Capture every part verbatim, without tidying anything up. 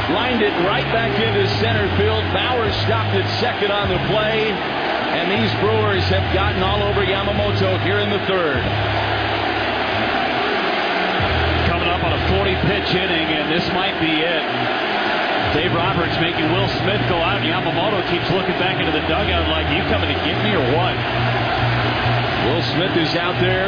lined it right back into center field. Bauer stopped at second on the play. And these Brewers have gotten all over Yamamoto here in the third. Coming up on a forty-pitch inning, and this might be it. Dave Roberts making Will Smith go out, and Yamamoto keeps looking back into the dugout like, you coming to get me or what? Will Smith is out there.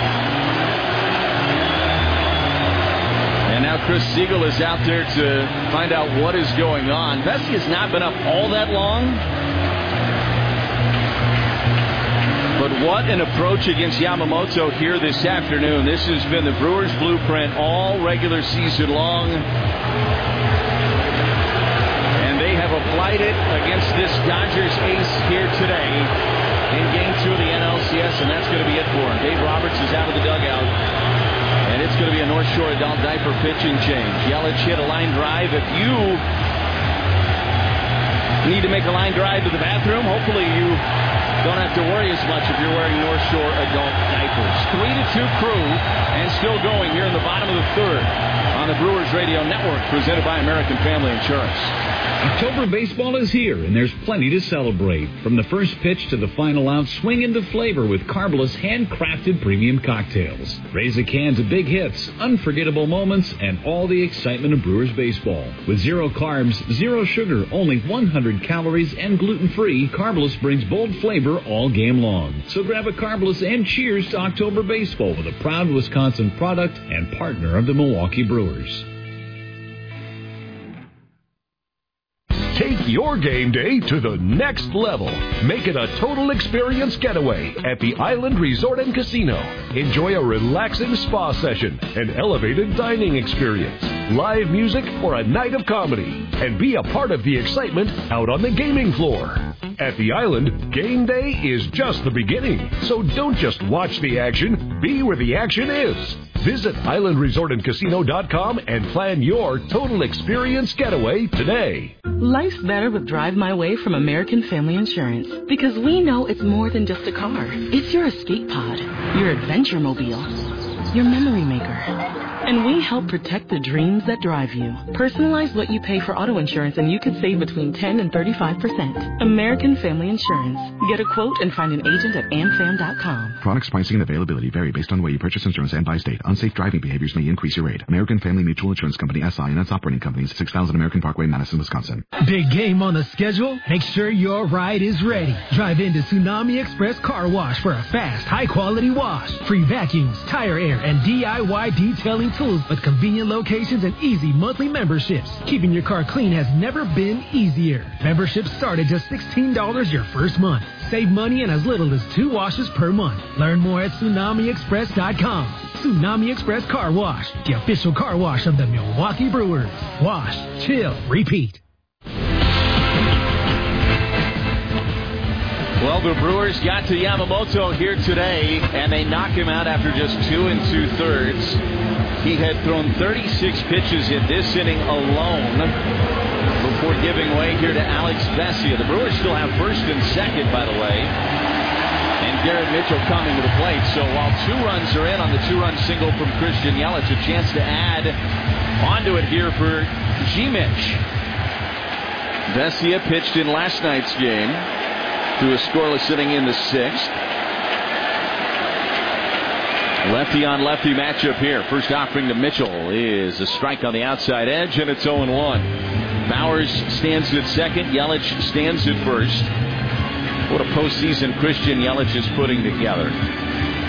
And now Chris Siegel is out there to find out what is going on. Vesey has not been up all that long. But what an approach against Yamamoto here this afternoon. This has been the Brewers' blueprint all regular season long. And they have applied it against this Dodgers ace here today in Game two of the N L C S, and that's going to be it for him. Dave Roberts is out of the dugout, and it's going to be a North Shore adult diaper pitching change. Yelich hit a line drive. If you need to make a line drive to the bathroom, hopefully you don't have to worry as much if you're wearing North Shore adult diapers. three to two Crew, and still going here in the bottom of the third on the Brewers Radio Network, presented by American Family Insurance. October baseball is here, and there's plenty to celebrate. From the first pitch to the final out, swing into flavor with Carbolus handcrafted premium cocktails. Raise a can to big hits, unforgettable moments, and all the excitement of Brewers baseball. With zero carbs, zero sugar, only one hundred calories, and gluten-free, Carbolus brings bold flavor all game long. So grab a Carbolus and cheers to October baseball with a proud Wisconsin product and partner of the Milwaukee Brewers. Take your game day to the next level. Make it a total experience getaway at the Island Resort and Casino. Enjoy a relaxing spa session, an elevated dining experience, live music, or a night of comedy. And be a part of the excitement out on the gaming floor. At the Island, game day is just the beginning. So don't just watch the action, be where the action is. Visit island resort and casino dot com and plan your total experience getaway today. Life's better with Drive My Way from American Family Insurance, because we know it's more than just a car. It's your escape pod, your adventure mobile, your memory maker. And we help protect the dreams that drive you. Personalize what you pay for auto insurance and you could save between ten and thirty-five percent. American Family Insurance. Get a quote and find an agent at amfam dot com. Products, pricing, and availability vary based on the way you purchase insurance and by state. Unsafe driving behaviors may increase your rate. American Family Mutual Insurance Company, S I and its operating companies, six thousand American Parkway, Madison, Wisconsin. Big game on the schedule? Make sure your ride is ready. Drive into Tsunami Express Car Wash for a fast, high-quality wash. Free vacuums, tire air, and D I Y detailing tools with convenient locations and easy monthly memberships. Keeping your car clean has never been easier. Memberships start at just sixteen dollars your first month. Save money in as little as two washes per month. Learn more at tsunami express dot com. Tsunami Express Car Wash, the official car wash of the Milwaukee Brewers. Wash, chill, repeat. Well, the Brewers got to Yamamoto here today, and they knock him out after just two and two-thirds. He had thrown thirty-six pitches in this inning alone before giving way here to Alex Vesia. The Brewers still have first and second, by the way. And Garrett Mitchell coming to the plate. So while two runs are in on the two-run single from Christian Yelich, a chance to add onto it here for G-Mitch. Vesia pitched in last night's game through a scoreless inning in the sixth. Lefty on lefty matchup here. First offering to Mitchell is a strike on the outside edge, and it's oh and one. Bowers stands at second. Yelich stands at first. What a postseason Christian Yelich is putting together.